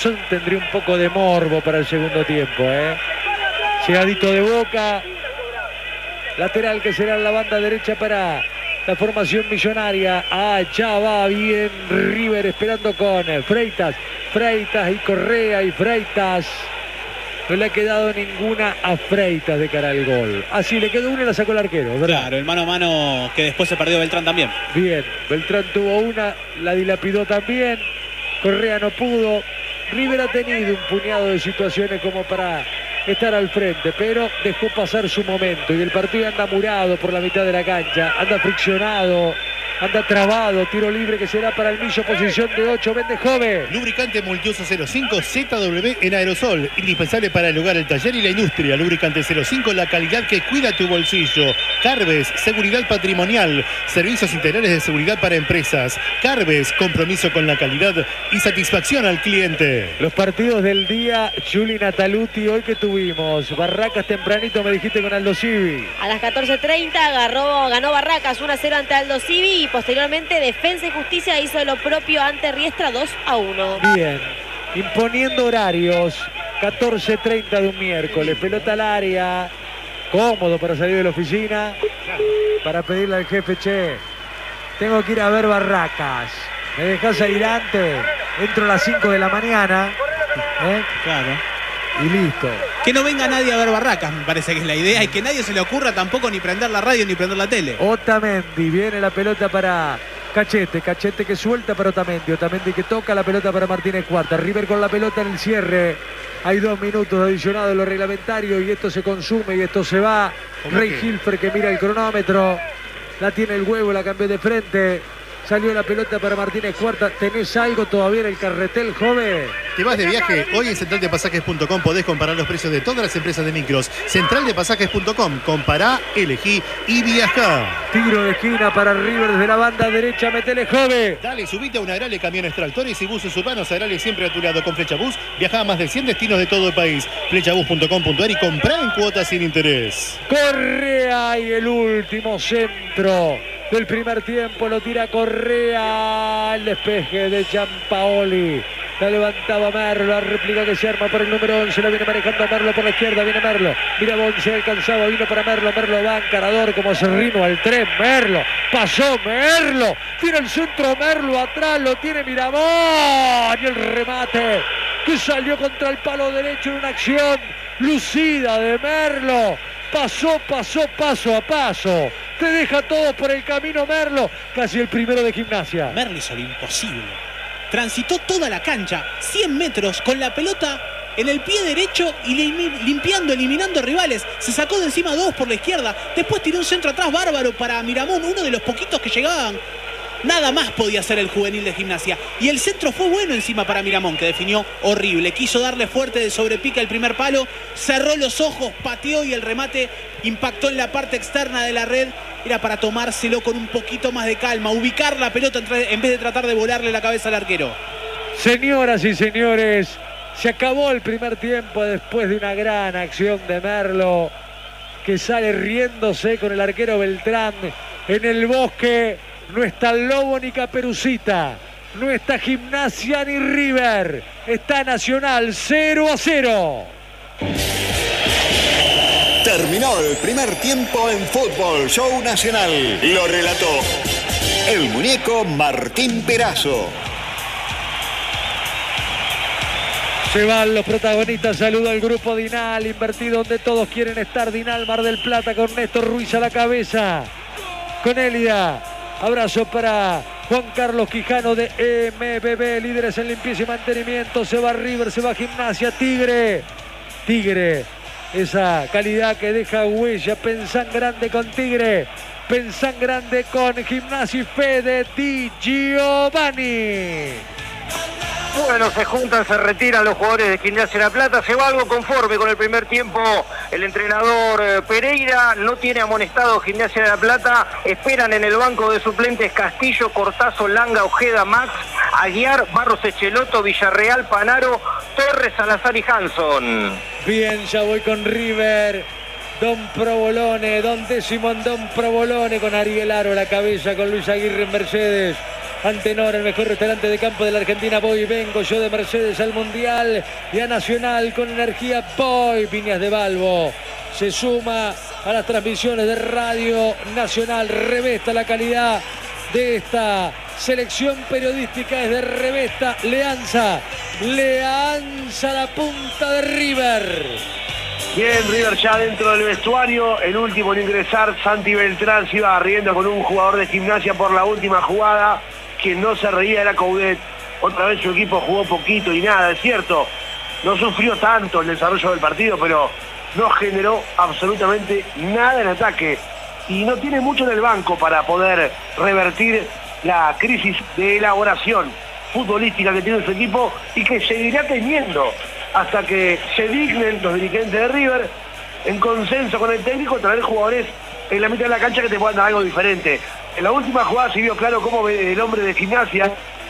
Tendría un poco de morbo para el segundo tiempo, Llegadito de Boca, lateral que será en la banda derecha para la formación millonaria. Allá va bien River esperando con Freitas y Correa y Freitas. No le ha quedado ninguna a Freitas de cara al gol. Así le quedó una y la sacó el arquero, ¿verdad? Claro, el mano a mano que después se perdió Beltrán también. Bien, Beltrán tuvo una, la dilapidó también. Correa no pudo. River ha tenido un puñado de situaciones como para estar al frente, pero dejó pasar su momento y el partido anda murado por la mitad de la cancha, anda friccionado, anda trabado. Tiro libre que será para el Millo, posición de 8, vende Jove. Lubricante Multiuso 05 ZW en aerosol, indispensable para el hogar, el taller y la industria. Lubricante 05, la calidad que cuida tu bolsillo. Carbes, seguridad patrimonial, servicios integrales de seguridad para empresas. Carbes, compromiso con la calidad y satisfacción al cliente. Los partidos del día, Juli Nataluti, hoy que tuvimos. Barracas tempranito, me dijiste, con Aldo Civi. A las 14:30 ganó Barracas 1-0 ante Aldo Civi y posteriormente Defensa y Justicia hizo lo propio ante Riestra 2-1. Bien, imponiendo horarios, 14:30 de un miércoles, pelota al área, cómodo para salir de la oficina, para pedirle al jefe, che, tengo que ir a ver Barracas, ¿me dejás salir antes? Entro a las 5 de la mañana, Claro. y listo. Que no venga nadie a ver Barracas, me parece que es la idea, y que nadie se le ocurra tampoco ni prender la radio ni prender la tele. Otamendi, viene la pelota para Cachete que suelta para Otamendi que toca la pelota para Martínez Cuarta. River con la pelota en el cierre. Hay 2 minutos adicionados de lo reglamentario y esto se consume y esto se va. Rey Hilfer que mira el cronómetro. La tiene el huevo, la cambió de frente. Salió la pelota para Martínez Cuarta. ¿Tenés algo todavía en el carretel, joven? ¿Te vas de viaje? Hoy en centraldepasajes.com podés comparar los precios de todas las empresas de micros. Centraldepasajes.com. Compará, elegí y viajá. Tiro de esquina para River desde la banda derecha. Metele, joven. Dale, subite a una Agrale, camiones, tractores y buses urbanos. Agrale siempre a tu lado. Con Flechabús viajá a más de 100 destinos de todo el país. Flechabús.com.ar y comprá en cuotas sin interés. Correa y el último centro del primer tiempo lo tira Correa. El despeje de Giampaoli. La levantaba Merlo, la réplica que se arma por el número 11, la viene manejando Merlo por la izquierda, viene Merlo, mira Bonce, alcanzaba, vino para Merlo va encarador como Serrino al tren, Merlo, pasó Merlo, tira el centro Merlo, atrás lo tiene Miramón, y el remate que salió contra el palo derecho en una acción lucida de Merlo. Pasó paso a paso. Te deja todo por el camino Merlo. Casi el primero de Gimnasia. Merlo hizo lo imposible. Transitó toda la cancha, 100 metros, con la pelota en el pie derecho y eliminando rivales. Se sacó de encima 2 por la izquierda. Después tiró un centro atrás bárbaro para Miramón, uno de los poquitos que llegaban. Nada más podía hacer el juvenil de Gimnasia. Y el centro fue bueno encima para Miramón, que definió horrible. Quiso darle fuerte de sobrepica el primer palo, cerró los ojos, pateó y el remate impactó en la parte externa de la red. Era para tomárselo con un poquito más de calma, ubicar la pelota en vez de tratar de volarle la cabeza al arquero. Señoras y señores, se acabó el primer tiempo después de una gran acción de Merlo, que sale riéndose con el arquero Beltrán en el bosque. No está Lobo ni Caperucita, no está Gimnasia ni River, está Nacional 0-0. Terminó el primer tiempo en Fútbol Show Nacional. Lo relató el muñeco Martín Perazo. Se van los protagonistas, saludo al grupo Dinal, invertido donde todos quieren estar. Dinal, Mar del Plata, con Néstor Ruiz a la cabeza, con Elida. Abrazo para Juan Carlos Quijano de MBB, líderes en limpieza y mantenimiento. Se va River, se va Gimnasia, Tigre, esa calidad que deja huella. Pensá en grande con Tigre, pensá en grande con Gimnasia y Fede Di Giovanni. Bueno, se juntan, se retiran los jugadores de Gimnasia de La Plata. Se va algo conforme con el primer tiempo. El entrenador Pereira no tiene amonestado Gimnasia de La Plata. Esperan en el banco de suplentes Castillo, Cortazo, Langa, Ojeda, Max, Aguiar, Barros, Echeloto, Villarreal, Panaro, Torres, Salazar y Hanson. Bien, ya voy con River. Don Provolone, Don Décimo, Don Provolone con Ariel Aro a la cabeza, con Luis Aguirre en Mercedes. Antenor, el mejor restaurante de campo de la Argentina. Voy, vengo yo de Mercedes al Mundial y a Nacional con energía. Voy, Viñas de Balbo. Se suma a las transmisiones de Radio Nacional. Revesta la calidad de esta selección periodística. Es de Revesta Leanza. Leanza, la punta de River. Bien, River ya dentro del vestuario, el último en ingresar, Santi Beltrán se iba riendo con un jugador de Gimnasia por la última jugada. Quien no se reía era Coudet. Otra vez su equipo jugó poquito y nada, es cierto. No sufrió tanto el desarrollo del partido, pero no generó absolutamente nada en ataque. Y no tiene mucho en el banco para poder revertir la crisis de elaboración futbolística que tiene su equipo y que seguirá teniendo hasta que se dignen los dirigentes de River, en consenso con el técnico, traer jugadores en la mitad de la cancha que te puedan dar algo diferente. En la última jugada se vio claro cómo el hombre de Gimnasia,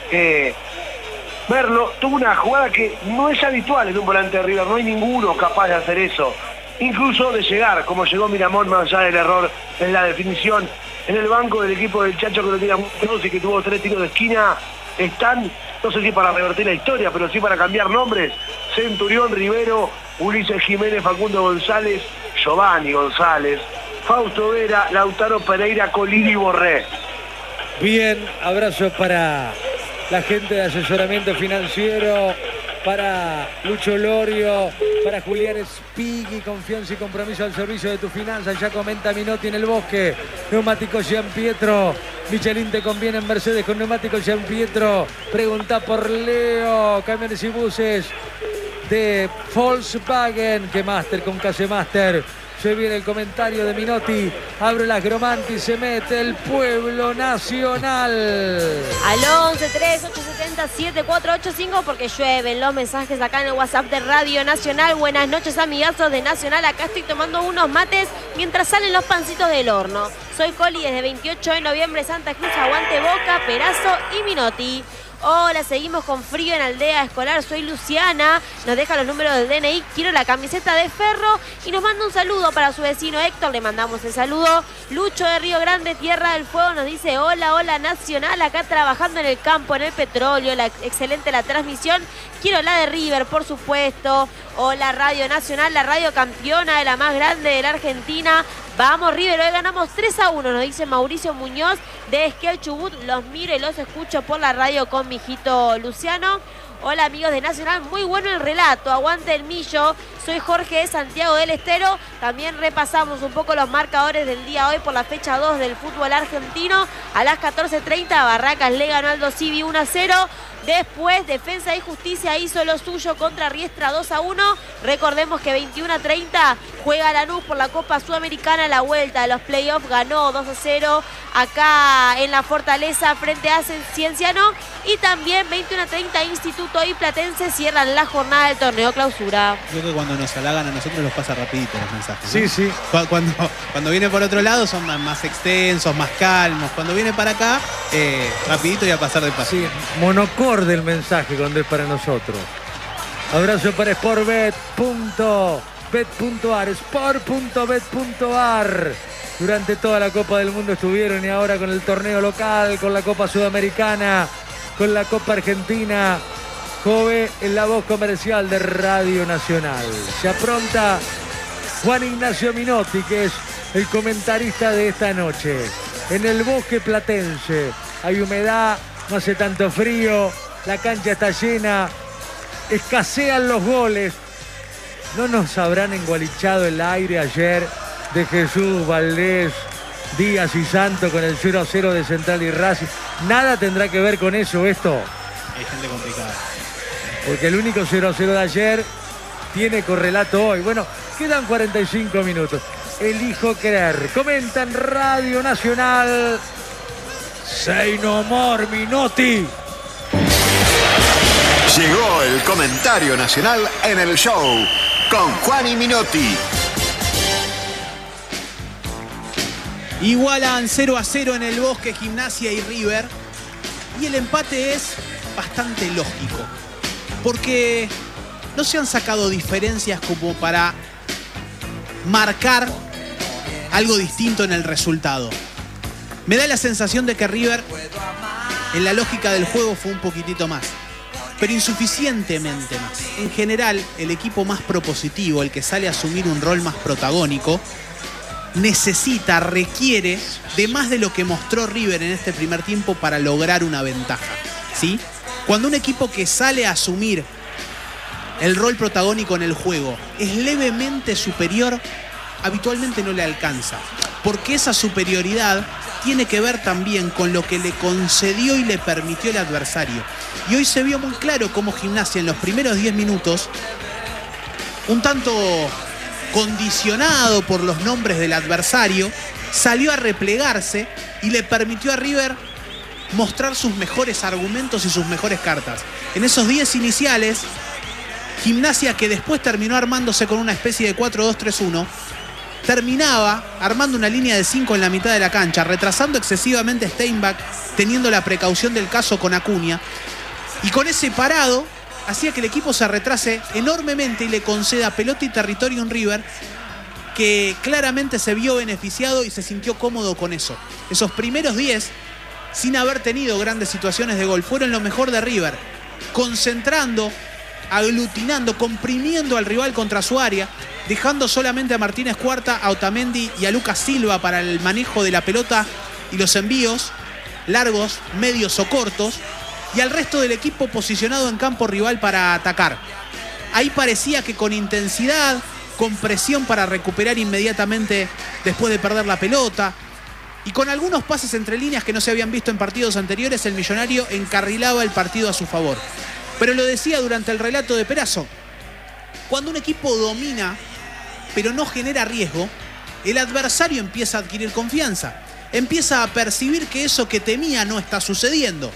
Merlo, tuvo una jugada que no es habitual en un volante de River, no hay ninguno capaz de hacer eso. Incluso de llegar, como llegó Miramón, más allá del error en la definición. En el banco del equipo del Chacho, que lo tira muchos y que tuvo 3 tiros de esquina, están, no sé si para revertir la historia, pero sí para cambiar nombres: Centurión, Rivero, Ulises Jiménez, Facundo González, Giovanni González, Fausto Vera, Lautaro Pereira, Colini y Borré. Bien, abrazo para la gente de asesoramiento financiero, para Lucho Lorio, para Julián Spighi, confianza y compromiso al servicio de tu finanza. Ya comenta Minotti en el Bosque. Neumáticos Gianpietro. Michelin te conviene en Mercedes con neumáticos Gianpietro. Pregunta por Leo. Camiones y buses de Volkswagen. Que Master con Case Master. Se viene el comentario de Minotti. Abre las Gromanti, se mete el pueblo nacional. Al 11-3-870-7485 porque llueven los mensajes acá en el WhatsApp de Radio Nacional. Buenas noches, amigazos de Nacional. Acá estoy tomando unos mates mientras salen los pancitos del horno. Soy Coli desde 28 de noviembre, Santa Cruz. Aguante Boca, Perazo y Minotti. Hola, seguimos con frío en Aldea Escolar. Soy Luciana. Nos deja los números del DNI. Quiero la camiseta de Ferro. Y nos manda un saludo para su vecino Héctor. Le mandamos el saludo. Lucho de Río Grande, Tierra del Fuego, nos dice: hola, hola Nacional. Acá trabajando en el campo, en el petróleo. Excelente la transmisión. Quiero la de River, por supuesto. Hola, Radio Nacional, la radio campeona de la más grande de la Argentina. Vamos, River, hoy ganamos 3-1, nos dice Mauricio Muñoz de Esquel Chubut. Los miro y los escucho por la radio con mi hijito Luciano. Hola, amigos de Nacional, muy bueno el relato. Aguante el Millo. Soy Jorge de Santiago del Estero. También repasamos un poco los marcadores del día hoy por la fecha 2 del fútbol argentino. A las 14:30, Barracas le ganó al Dosivi 1-0. Después, Defensa y Justicia hizo lo suyo contra Riestra 2-1. Recordemos que 21:30 juega Lanús por la Copa Sudamericana. La vuelta de los playoffs, ganó 2-0 acá en la Fortaleza frente a Cienciano. Y también 21:30 Instituto y Platense cierran la jornada del torneo clausura. Creo que cuando nos halagan a nosotros los pasa rapidito los mensajes, ¿no? Sí, sí. Cuando viene por otro lado son más extensos, más calmos. Cuando viene para acá, rapidito y a pasar de paso. Sí, monocorde el mensaje cuando es para nosotros. Abrazo para sportbet.bet.ar, sport.bet.ar. Durante toda la Copa del Mundo estuvieron, y ahora con el torneo local, con la Copa Sudamericana, con la Copa Argentina. Jove en la voz comercial de Radio Nacional. Se apronta Juan Ignacio Minotti, que es el comentarista de esta noche. En el Bosque Platense hay humedad, no hace tanto frío, la cancha está llena, escasean los goles. ¿No nos habrán engualichado el aire ayer de Jesús, Valdés, Díaz y Santo con el 0-0 de Central y Racing? Nada tendrá que ver con eso esto. Hay gente complicada. Porque el único 0-0 de ayer tiene correlato hoy. Bueno, quedan 45 minutos. Elijo creer. Comenta en Radio Nacional. Say no more, Minotti. Llegó el comentario nacional en el show con Juan y Minotti. Igualan 0-0 en el Bosque, Gimnasia y River. Y el empate es bastante lógico, porque no se han sacado diferencias como para marcar algo distinto en el resultado. Me da la sensación de que River en la lógica del juego fue un poquitito más, pero insuficientemente más. En general, el equipo más propositivo, el que sale a asumir un rol más protagónico, requiere de más de lo que mostró River en este primer tiempo para lograr una ventaja, ¿sí? Cuando un equipo que sale a asumir el rol protagónico en el juego es levemente superior, habitualmente no le alcanza, porque esa superioridad tiene que ver también con lo que le concedió y le permitió el adversario. Y hoy se vio muy claro cómo Gimnasia en los primeros 10 minutos, un tanto condicionado por los nombres del adversario, salió a replegarse y le permitió a River mostrar sus mejores argumentos y sus mejores cartas. En esos 10 iniciales, Gimnasia, que después terminó armándose con una especie de 4-2-3-1, terminaba armando una línea de 5 en la mitad de la cancha, retrasando excesivamente a Steinbach, teniendo la precaución del caso con Acuña, y con ese parado hacía que el equipo se retrase enormemente y le conceda pelota y territorio a un River que claramente se vio beneficiado y se sintió cómodo con eso. Esos primeros 10, sin haber tenido grandes situaciones de gol, fueron lo mejor de River, concentrando, aglutinando, comprimiendo al rival contra su área, dejando solamente a Martínez Cuarta, a Otamendi y a Lucas Silva para el manejo de la pelota y los envíos largos, medios o cortos, y al resto del equipo posicionado en campo rival para atacar. Ahí parecía que con intensidad, con presión para recuperar inmediatamente después de perder la pelota, y con algunos pases entre líneas que no se habían visto en partidos anteriores, el Millonario encarrilaba el partido a su favor. Pero lo decía durante el relato de Perazo, cuando un equipo domina pero no genera riesgo, el adversario empieza a adquirir confianza, empieza a percibir que eso que temía no está sucediendo,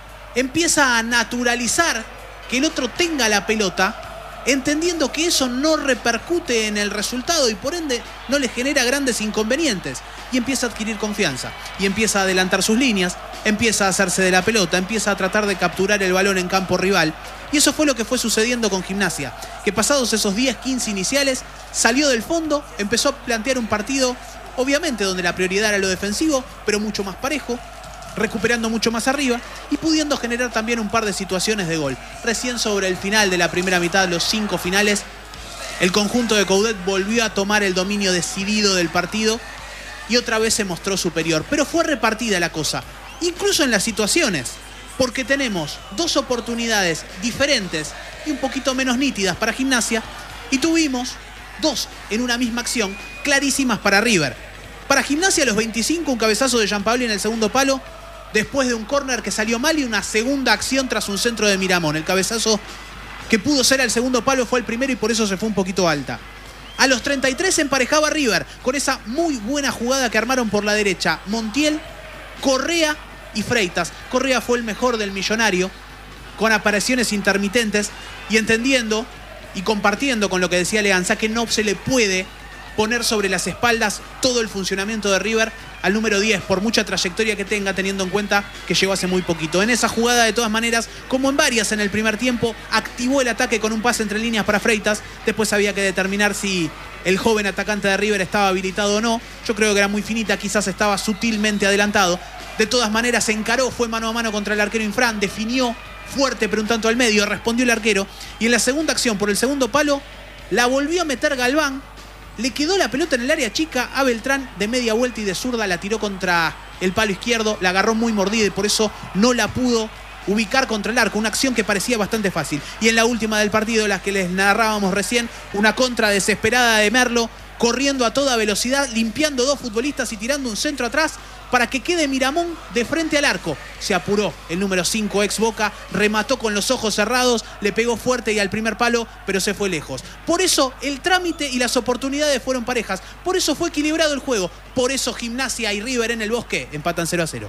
empieza a naturalizar que el otro tenga la pelota, entendiendo que eso no repercute en el resultado y por ende no le genera grandes inconvenientes, y empieza a adquirir confianza y empieza a adelantar sus líneas, empieza a hacerse de la pelota, empieza a tratar de capturar el balón en campo rival. Y eso fue lo que fue sucediendo con Gimnasia, que pasados esos 10-15 iniciales salió del fondo, empezó a plantear un partido obviamente donde la prioridad era lo defensivo, pero mucho más parejo, recuperando mucho más arriba y pudiendo generar también un par de situaciones de gol. Recién sobre el final de la primera mitad, los 5 finales, el conjunto de Coudet volvió a tomar el dominio decidido del partido y otra vez se mostró superior. Pero fue repartida la cosa, incluso en las situaciones, porque tenemos 2 oportunidades diferentes y un poquito menos nítidas para Gimnasia, y tuvimos 2 en una misma acción clarísimas para River. Para Gimnasia, a los 25, un cabezazo de Gianpaoli en el segundo palo, después de un córner que salió mal y una segunda acción tras un centro de Miramón. El cabezazo que pudo ser al segundo palo fue el primero y por eso se fue un poquito alta. A los 33 se emparejaba River con esa muy buena jugada que armaron por la derecha Montiel, Correa y Freitas. Correa fue el mejor del Millonario, con apariciones intermitentes y entendiendo y compartiendo con lo que decía Leanza que no se le puede poner sobre las espaldas todo el funcionamiento de River al número 10, por mucha trayectoria que tenga, teniendo en cuenta que llegó hace muy poquito. En esa jugada, de todas maneras, como en varias en el primer tiempo, activó el ataque con un pase entre líneas para Freitas. Después había que determinar si el joven atacante de River estaba habilitado o no. Yo creo que era muy finita, quizás estaba sutilmente adelantado. De todas maneras, se encaró, fue mano a mano contra el arquero Infran, definió fuerte pero un tanto al medio, respondió el arquero. Y en la segunda acción, por el segundo palo, la volvió a meter Galván. Le quedó la pelota en el área chica a Beltrán, de media vuelta y de zurda la tiró contra el palo izquierdo, la agarró muy mordida y por eso no la pudo ubicar contra el arco, una acción que parecía bastante fácil. Y en la última del partido, las que les narrábamos recién, una contra desesperada de Merlo, corriendo a toda velocidad, limpiando 2 futbolistas y tirando un centro atrás para que quede Miramón de frente al arco. Se apuró el número 5, ex Boca, remató con los ojos cerrados, le pegó fuerte y al primer palo, pero se fue lejos. Por eso el trámite y las oportunidades fueron parejas, por eso fue equilibrado el juego, por eso Gimnasia y River en el Bosque empatan 0-0.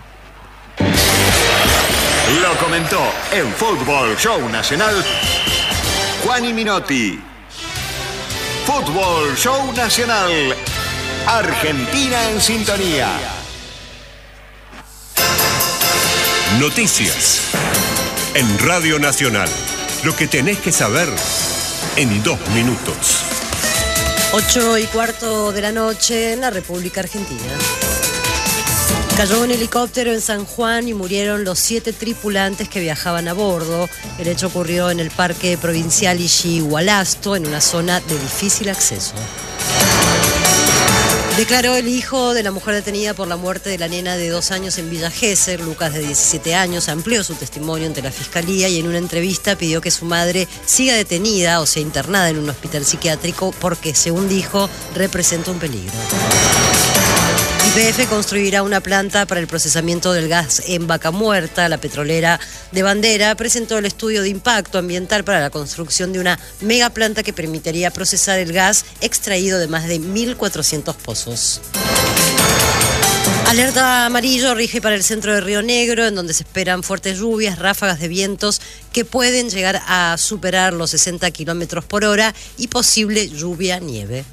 Lo comentó en Fútbol Show Nacional Juani Minotti. Fútbol Show Nacional, Argentina en sintonía. Noticias en Radio Nacional. Lo que tenés que saber en 2 minutos. 8:15 de la noche en la República Argentina. Cayó un helicóptero en San Juan y murieron los 7 tripulantes que viajaban a bordo. El hecho ocurrió en el Parque Provincial Ixi-Hualasto, en una zona de difícil acceso. Declaró el hijo de la mujer detenida por la muerte de la nena de 2 años en Villa Gesell. Lucas, de 17 años, amplió su testimonio ante la fiscalía y en una entrevista pidió que su madre siga detenida, o sea, internada en un hospital psiquiátrico, porque, según dijo, representa un peligro. YPF construirá una planta para el procesamiento del gas en Vaca Muerta. La petrolera de Bandera presentó el estudio de impacto ambiental para la construcción de una megaplanta que permitiría procesar el gas extraído de más de 1.400 pozos. Alerta amarillo rige para el centro de Río Negro, en donde se esperan fuertes lluvias, ráfagas de vientos que pueden llegar a superar los 60 kilómetros por hora y posible lluvia-nieve.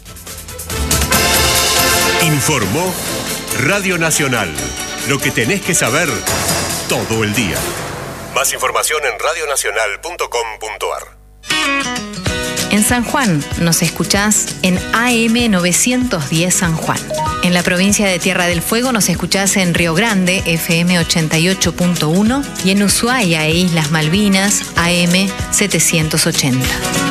Informó Radio Nacional. Lo que tenés que saber todo el día. Más información en radionacional.com.ar. En San Juan nos escuchás en AM 910 San Juan. En la provincia de Tierra del Fuego nos escuchás en Río Grande, FM 88.1, y en Ushuaia e Islas Malvinas, AM 780.